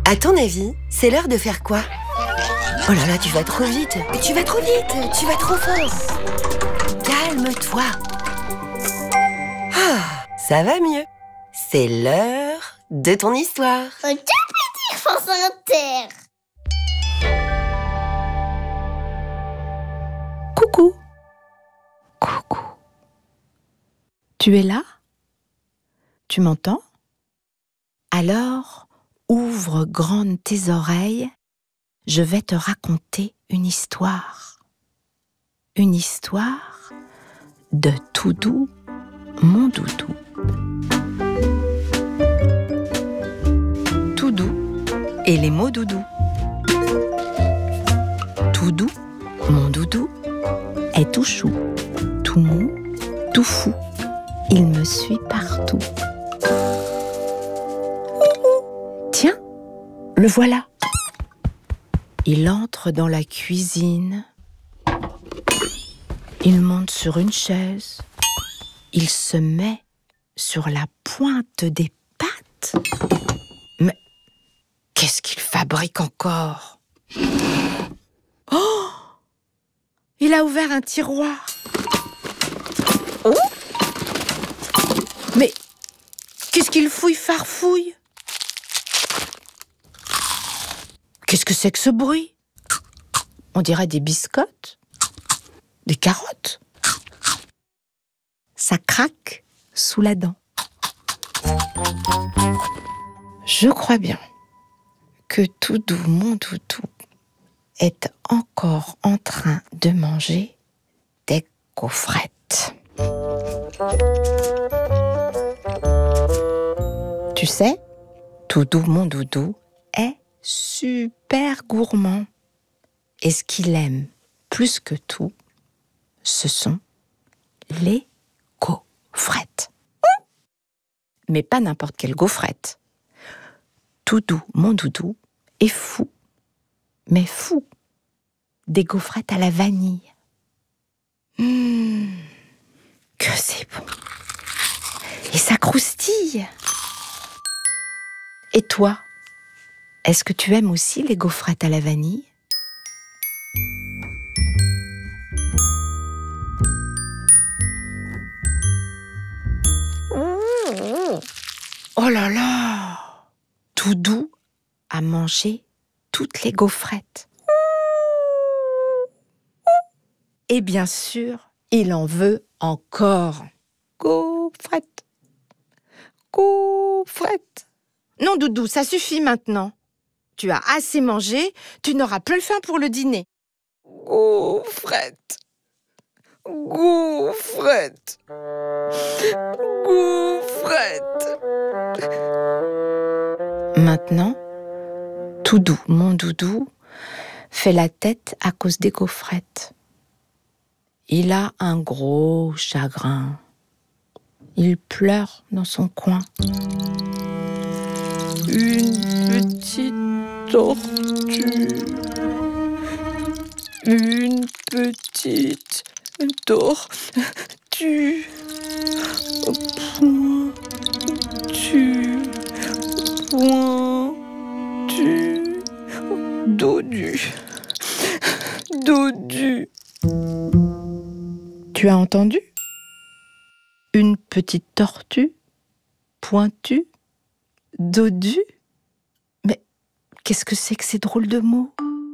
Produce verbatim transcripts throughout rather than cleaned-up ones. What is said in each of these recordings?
À ton avis, c'est l'heure de faire quoi? Oh là là, tu vas trop vite. Tu vas trop vite, tu vas trop fort. Calme-toi. Ah, ça va mieux. C'est l'heure de ton histoire. Quel plaisir, France Inter. Coucou. Coucou. Tu es là? Tu m'entends? Alors, ouvre grandes tes oreilles, je vais te raconter une histoire. Une histoire de Toudou, mon doudou. Toudou et les mots doudou. Toudou, mon doudou, est tout chou, tout mou, tout fou. Il me suit partout. Tiens, le voilà. Il entre dans la cuisine. Il monte sur une chaise. Il se met sur la pointe des pattes. Mais qu'est-ce qu'il fabrique encore? Oh! Il a ouvert un tiroir. Oh! Mais qu'est-ce qu'il fouille farfouille? Qu'est-ce que c'est que ce bruit? On dirait des biscottes, des carottes. Ça craque sous la dent. Je crois bien que Toudou, mon doudou, est encore en train de manger des gaufrettes. Tu sais, Toudou, mon doudou, est super gourmand. Et ce qu'il aime plus que tout, ce sont les gaufrettes. Mais pas n'importe quelle gaufrette. Toudou, mon doudou, est fou, mais fou, des gaufrettes à la vanille. Mmh, que c'est bon. Et ça croustille. Et toi, est-ce que tu aimes aussi les gaufrettes à la vanille? Oh là là! Toudou a mangé toutes les gaufrettes. Et bien sûr, il en veut encore. Gaufrettes, gaufrettes. Non, Doudou, ça suffit maintenant. Tu as assez mangé, tu n'auras plus faim pour le dîner. Gaufrettes, gaufrettes, gaufrettes. Maintenant, Toudou, mon doudou, fait la tête à cause des gaufrettes. Il a un gros chagrin. Il pleure dans son coin. Une petite tortue. Une petite tortue. Pointu. Pointu. Dodu. Dodu. Tu as entendu? Une petite tortue, pointue, dodue. Mais qu'est-ce que c'est que ces drôles de mots?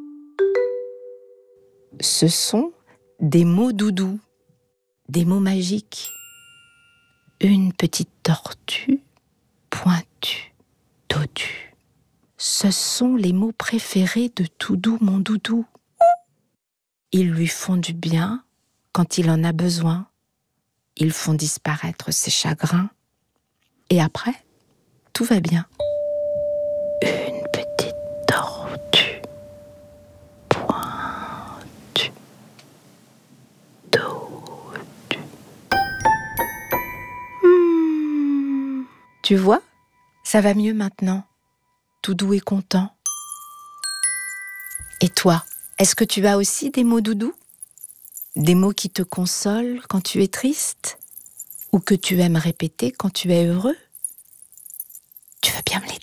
Ce sont des mots doudou, des mots magiques. Une petite tortue, pointue, dodue. Ce sont les mots préférés de Toudou, mon doudou. Ils lui font du bien quand il en a besoin. Ils font disparaître ses chagrins. Et après, tout va bien. Une petite tortue, pointue, dodue. Mmh. Tu vois, ça va mieux maintenant. Toudou est content. Et toi, est-ce que tu as aussi des mots doudou? Des mots qui te consolent quand tu es triste? Ou que tu aimes répéter quand tu es heureux? Tu veux bien me les